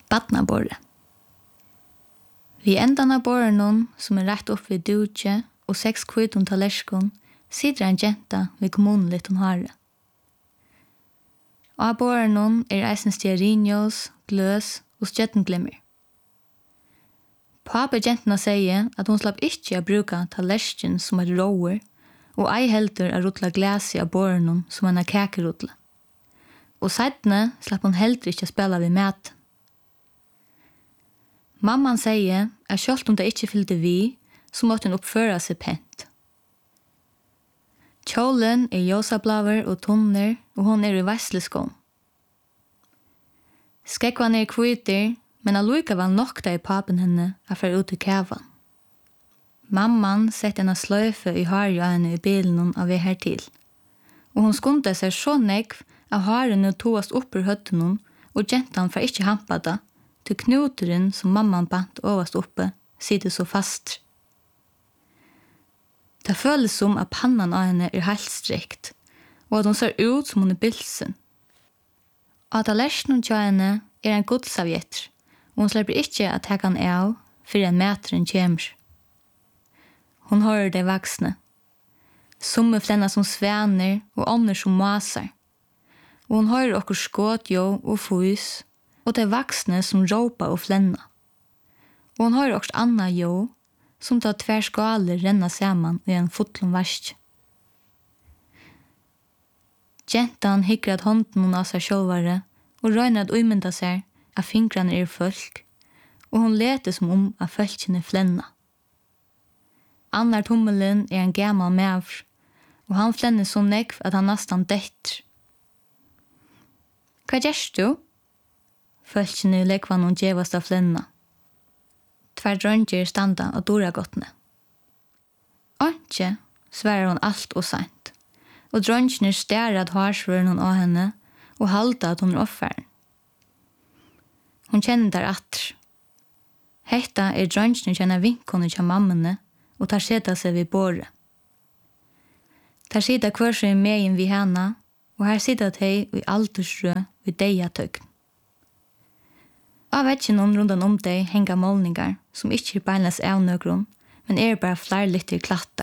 Badnaborre. Vi endan av borren som rett opp ved dutje og 6 kviton tallerskon, sitter en jenta ved kommunen hon hare. Av borren eisen stearinljós, gløs og stjøttenglimmer. Pappa jentena sier at hun slapp ikke å bruka tallersken som et roer, og ei heldur å rutla glasi av borren som en kakerutla. Og seidne slapp hun heldur ikke å spela ved mat. Mamman sier at selv om det ikke fyllde vi, så måtte hun oppføre seg pent. Kjolen ljósablaver og tunner, og hun i vesleskån. Skekvan kvitter, men allikevel nokta i papen henne å fære ut i kævan. Mamman sette henne sløyfe i harjøene i bilen av vi her til, og hun skundte seg så nekv at harene toast opp ur høttene, og gentan får ikke hampa det, til knuteren som mamman bant overst oppe sitter så fast. Det føles som at pannan av henne helt strekt, og at hun ser ut som hun bilsen. At tallerskenen til henne en godsavjetter, og hun slipper ikke at jeg kan av for en meteren kommer. Hun hører de vaksne. Somme flenner som svener og andre som maser. Og hun hører okkur skåt jo og fus, og de vaksne som råpa og flenna. Og hun hører også anna jo, som tar tvær skaler renna saman i en fotlom varsk. Gentan hikker at hånden av seg sjåvare, og røyner at uimynda seg at fingrene folk, og hun leter som at følkene flenna. Annar tommelen en gammal mævr, og han flenner så nekv at han nastan detter. Hva gjørst du? Følkene lekvan hun djevast av flenna. Tvær drønger standa av doragottene. Anke, svarer hun alt og seint, og drøngene stærer at harsvøren hun av henne, og halda at hun offeren. Hun kjenner der atter. Hetta drøngene kjenner vinkene til mammene, og tar seta seg vid båret. Tar sida kvørse i megin vid henne, og her sitter de i aldersrø vid deia tøgn. Av vekkene rundt deg henger målningar som ikke beinles av nøkron, men bare flere litter klattar.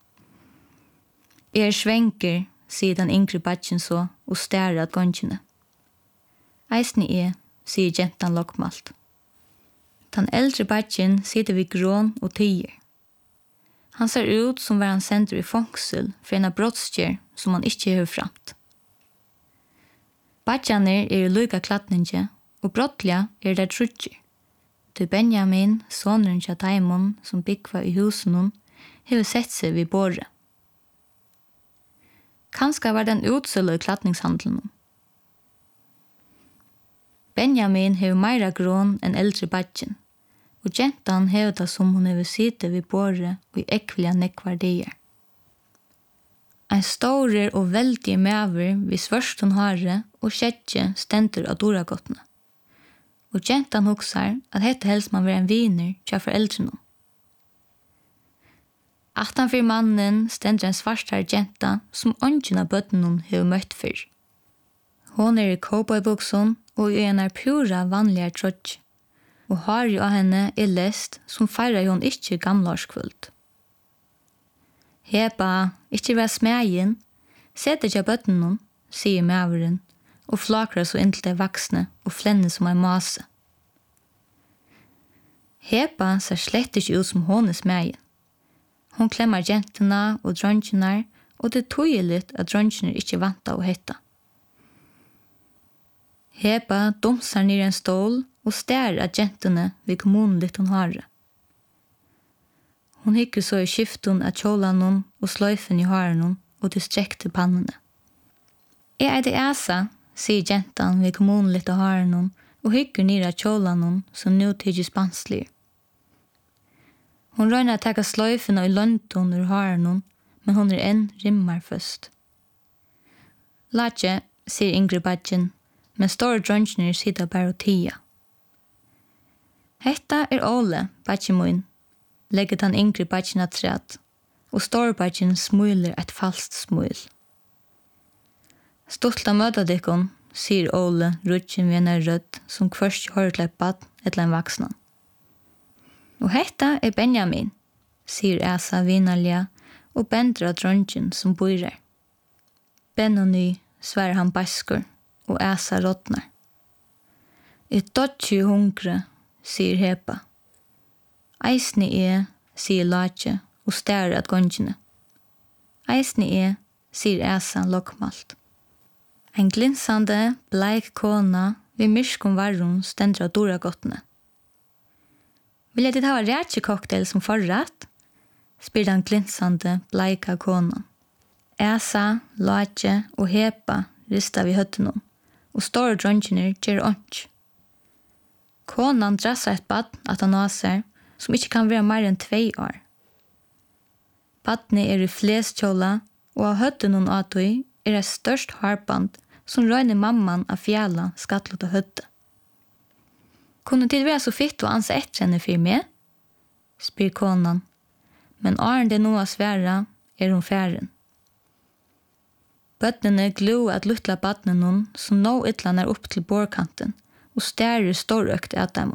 Svenker, sier den yngre badgen så, og stærer at gongene. Eisne sier gentan lokmalt. Den eldre badgen sitter vid grån og tiger. Han ser ut som var han sender i fångsel for en av brottskjer som han ikke har framt. Badjaner i lykka klattninge, og brottliga det trutjer. Til Benjamin, sonren til Taimon, som byggva i husen, har sett seg vid båret. Kanskje var den utsølle i klattningshandelen. Benjamin har meira grån enn eldre badgen, og gentan har det som hun har sitte vid båret og i ekvilja nekvardier. En store og veldig maver vid svørst hun hare og skjedje stender av doragottene. Og gentan huksar at dette helst man være en viner til foreldrene. Aftanfyr mannen stender en svartare genta som ånden av bøttene har møtt før. Hon i cowboybuksen og i en pura vanligere trøtj, og har jo av henne lest som feirer hun ikke gamlaårskvult. Heba, ikke vær smægen, sett ikke av bøttene, sier maveren, og flakrar så inntil de vaksne og flenner som en mase. Heba ser slett ikke ut som hun smægen. Hun klemmer jentene og drøngene, og det tydelig at drøngene ikke vant av å hette. Heba domsar ned en stål og stærer at jentene vid kommunen litt hun har. Hun hikker så i skiften av kjålene og sløyfen i haren og til strekte pannene. Det æsa, sier gentan vid kommunen litt av haren og hikker ned av kjålene som nå tidlig spanslig. Hun røyner å ta sløyfen i lønton ur haren, men hun enn rimmar først. Latje, sier Ingrid badgen, men store drøngene sitter bare og tia. Hetta Ole, badgen min, legger den Ingrid badgen at træt, og store badgen smuler et falskt smul. Stolt av møta dikkon, sier Ole, rutschen ved en rødt, som først hører til et bad eller en vaksnan. Og hetta Benjamin, sier Asa vinarliga, og bender av dronjen som bor her. Benony, svarer han baskur, og Asa rådnar. Et dodgy hungre, sier Hepa. Eisne sier Latje, og stærer at gongene. Eisne sier Asa lokmalt. Ein glinsande, bleik kona, vi myrskom varrum stendra doragottene. Vil jeg dit hava rætjecocktail som forrætt? Spyr den glinsande, bleika konan. Asa, Latje og Hepa rista vi høttenom, og store dronjiner gjer ånds. Konan drassar et bad at han aser, som ikke kan være mer enn 2 år. Badne i fleskjola, og av høttenom atoi et størst harband som røyner mamman av fjalla skattlet av høtte. Kunne tid være så fitt å anse etter henne for meg? Spyr konan, men åren det nå svære hun færen. Bøttene glo at luttla badnen som nå ytlan opp til bårkanten, og stærer storøkt at dem.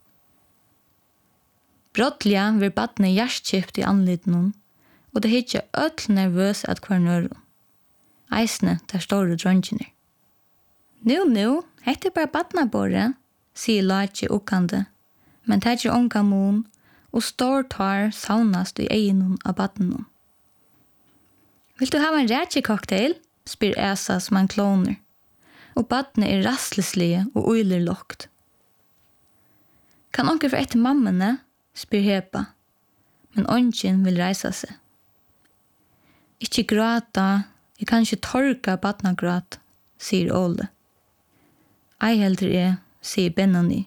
Brottliga vil badne hjertkjipt i anliten, og det hittar øtl nervøs at hver nøren. Eisne tar store dronjiner. Nu, hette bare badnabåret, sier Latje ukkande, men det er onka mon, og stor tar saunast i egenen av badnen. Vil du ha en rætjecocktail? Spyr Asa som han kloner, og badne er rastleslige og uiler lokt. Kan onker for etter mammene? Spyr Hepa, men ongen vil reisa seg. Ikke gråta, jeg kan ikke torka badnagråt, sier Ole. Ei heldur sier Benoni.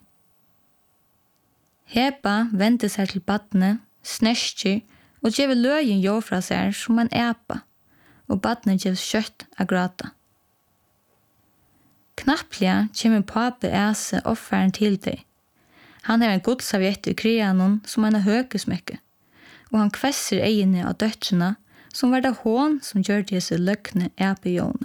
Hepa venter seg til badne, snerskjer og gjev løyen jo fra seg som en epa, og badne gjev kjøtt av gråta. Knapplega kommer pape Ase offeren til deg. Han har en godsavjett i krianon som en høgesmekke, og han kvesser egene av døtrene som var det hån som gjør disse løkne epejåne.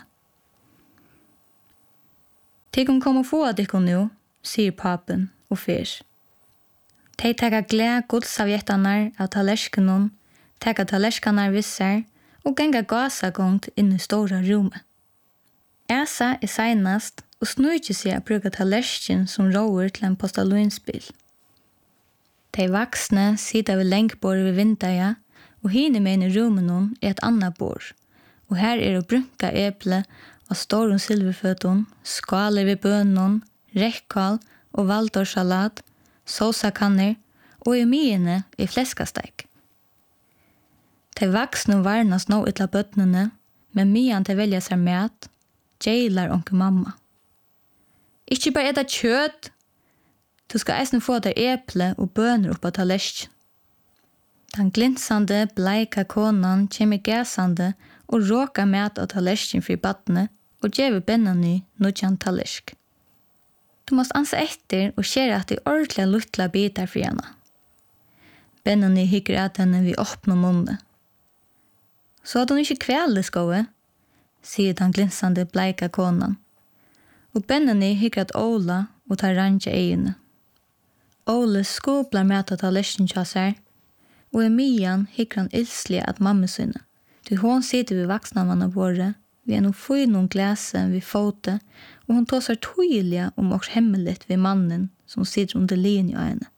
Tikkum kom og få av dykkum nu, sier papen og fyr. De teka gled godsavjettanar av talerskanon, teka talerskanar visser, og genga gasagongt inn i stora rummet. Asa seinast og snurger seg å bruke talersken som råer til en postaluinspill. De vaksne sitter ved lengbord ved vindaja, og hine med i rummen et annet bord, og her det brunka eple av storen silverføtten, skaler ved bønnen, rekkal og valdorsalat, såsakanner og i myene i fleskasteik. De vaksne varnas nå utla bøttene, men myan til velja seg mat, jailar onke mamma. Ikke bare etta kjøtt, du skal eisen få der eple og bønner oppa talersk. Den glinsande, bleika konan kommer gasande og råkar mat av talersken fri badne og gjever Benoni nudjan talersk. Du måst anse etter og skjere at de ordentlige luttla bitar for henne. Benoni hikker at henne vid åpne munne. Så at hun ikke kveldeskoe, sier den glinsande bleika konan. Og Benoni hikker at Ola og tar randja egene. Ole skoblar med at talersen tja seg, og i myan hikker han ilslig at mamma sinne. Til hon sitter ved vaksnamanna våre, vi noen fynon glase vid fote, og hon tåsar tydliga om oss hemmeligt vid mannen som sitter under linje av henne.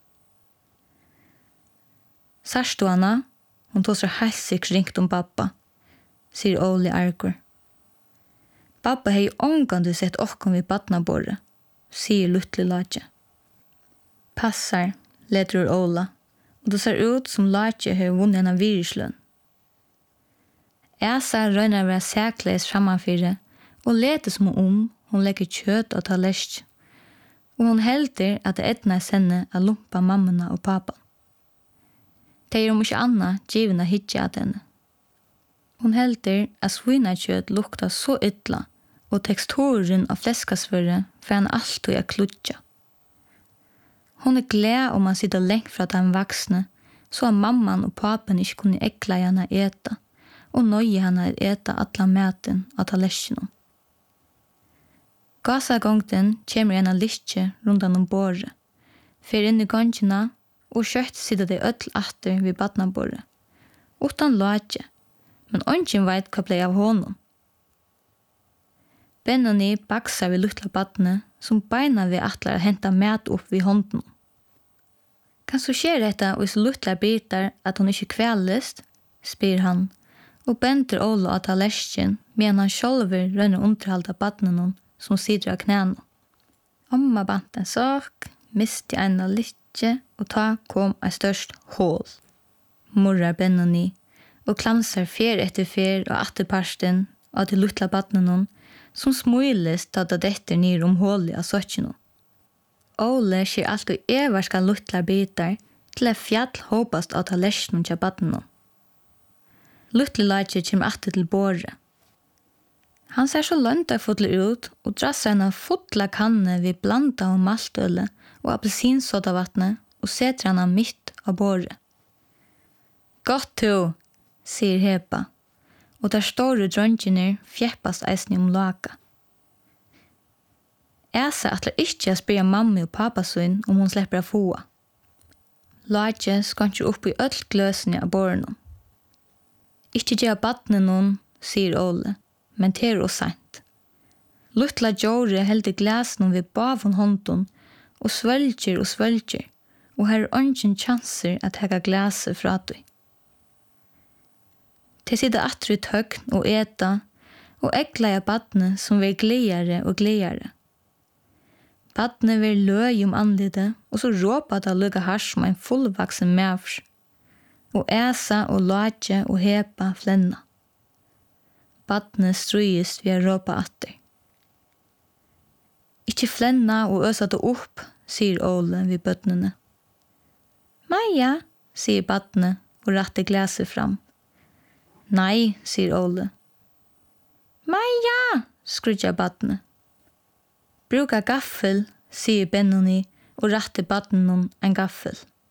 Sarstu hana, hon tåsar halsik ringt om pappa, sier Ole Arkur. Pappa hei ångande sett okkom vid badnaborre, sier Luttle Latje. Passar, leter Ola, og det ser ut som Latje har vunnet en av viruslønn. Asa røyner å være sækleis framanfyrir, og leter som hun legger kjøtt og talersk, og hun helder at det etna senne å lumpa mammana og pappa. Det om ikke anna givna hitja at henne. Hun helder at svinakjøtt lukta så ytla, og teksturen av fleskasføret for han alltid kludja. Hun glad om han sitter lengt fra den vaksne, så at mamman og papen ikke kunne ekla henne eta, og nøye henne eta atla maten av talesjonen. Gasagångten kommer en av littje rundan om båret. Fer inn i gongina, og kjøtt sitter de ødel atter vid badnabordet. Utan lage, men ingen veit hva blei av honom. Benoni baksar vid luttla badne, som beina vi atlar henta mat upp vid hånden. Kan så skje dette og så luttla bitar at hon ikke kvelest, spyr han, og benter Ola at ha lesken, medan han sjolver rønner underhalda badnen som sitter av knæna. Amma bant en sak, misti en av littje, og ta kom ein størst hål. Morrar Benoni, og klamsar fer etter fer og atterparsten av de luttla badnen som smuiles da detter nir hålet av sokkjeno. Ole skjer alt og everska luttlar bitar til at fjall håpast av talesjonen til badnen. Luttlelaget kommer atter til båret. Han ser så løntarfotler ut og drasser en av fotla kanne vid blanda og maltøle og appelsinsodavatnet og setter han midt av båret. Godt to, sier Hepa, og der store drøntjener fjeppast eisne laka. Esa atler ikkje a spyrja mamma og pappa sin om hon slipper a foa. Lage skanskjer opp i öll gløsene av bårene. Ikkje gjøre badne noen, sier Ole, men det er også sent. Luttla Jore held i glasen ved bavon hånden, og svølger, og her er ingen chanser at hega glaset fra deg. De sitter atter i tøgn og eta, og egla av badne som vil gledere og gledere. Badne vil løy anlite, og så råpa det lukka hars som en fullvaksen mævr. Og Esa og Lage og Hepa flenna. Badne strøyest ved å råpa atter. Ikke flenna og øsa det opp, sier Ole ved bøtnene. Maja, sier badne og ratter glaset fram. Nei, sier Ole. Maja, skrudja badne. Bruka gaffel, sier Benoni og ratter badnen en gaffel.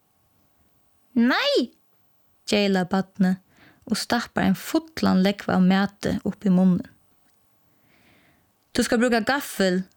Nei, gjeila badne og stappar en fotlan lekva av mæte opp i munnen. Du skal bruka gaffel,